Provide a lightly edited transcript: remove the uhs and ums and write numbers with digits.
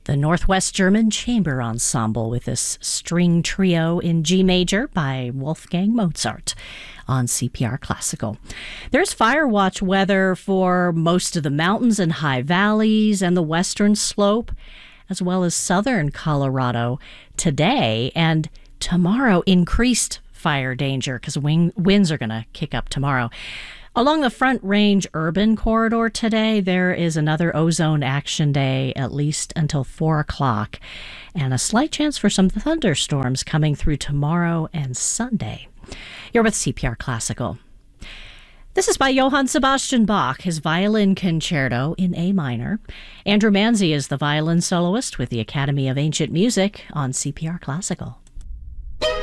the Northwest German Chamber Ensemble with this string trio in G major by Wolfgang Mozart on CPR Classical. There's fire watch weather for most of the mountains and high valleys and the western slope, as well as southern Colorado today, and tomorrow increased fire danger because winds are going to kick up tomorrow. Along the Front Range urban corridor today, there is another ozone action day, at least until 4 o'clock, and a slight chance for some thunderstorms coming through tomorrow and Sunday. You're with CPR Classical. This is by Johann Sebastian Bach, his violin concerto in A minor. Andrew Manzi is the violin soloist with the Academy of Ancient Music on CPR Classical.